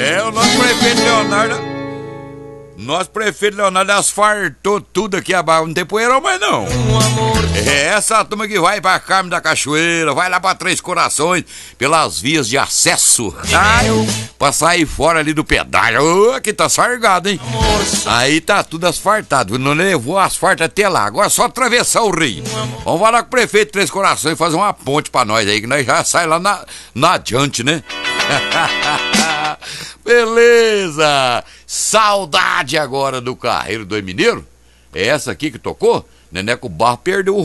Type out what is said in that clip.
É, o nosso prefeito Leonardo. Nosso prefeito Leonardo asfaltou tudo aqui abaixo. Não tem poeirão mais não. É essa turma que vai pra Carmo da Cachoeira, vai lá pra Três Corações, pelas vias de acesso. Ai, pra sair fora ali do pedágio. Aqui tá sargado, hein? Aí tá tudo asfaltado. Não levou asfalto até lá. Agora é só atravessar o rio. Vamos lá com o prefeito Três Corações fazer uma ponte pra nós aí, que nós já sai lá na adiante, né? Beleza! Saudade agora do Carreiro do Mineiro. É essa aqui que tocou? Neneco Barro perdeu o